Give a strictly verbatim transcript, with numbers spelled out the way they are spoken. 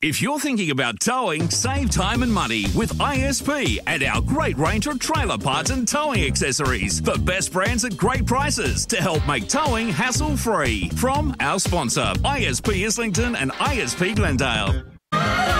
If you're thinking about towing, save time and money with I S P and our great range of trailer parts and towing accessories. The best brands at great prices to help make towing hassle-free. From our sponsor, I S P Islington and I S P Glendale.